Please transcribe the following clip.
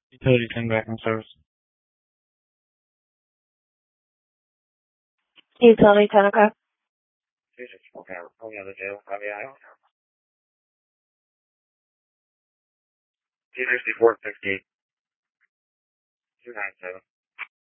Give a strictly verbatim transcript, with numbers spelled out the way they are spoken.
Utility ten back in service. Utility ten, okay. two sixty-four Power, on the other jail, copy I. two sixty-four fifty-eight. two ninety-seven.